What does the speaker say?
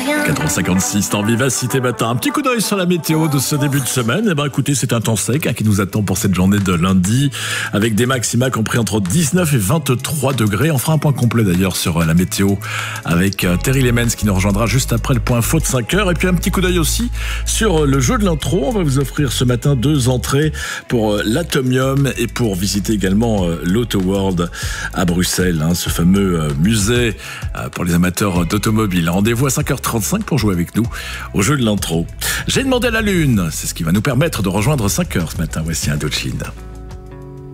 4h56 dans Vivacité Matin. Un petit coup d'œil sur la météo de ce début de semaine. Eh ben, écoutez, c'est un temps sec qui nous attend pour cette journée de lundi, avec des maxima compris entre 19 et 23 degrés. On fera un point complet d'ailleurs sur la météo avec Terry Lemens qui nous rejoindra juste après le point info de 5h. Et puis un petit coup d'œil aussi sur le jeu de l'intro. On va vous offrir ce matin 2 entrées pour l'Atomium et pour visiter également l'Auto World à Bruxelles, ce fameux musée pour les amateurs d'automobile. Rendez-vous à 5h35 pour jouer avec nous au jeu de l'intro. J'ai demandé à la Lune, c'est ce qui va nous permettre de rejoindre 5h ce matin. Voici Indochine.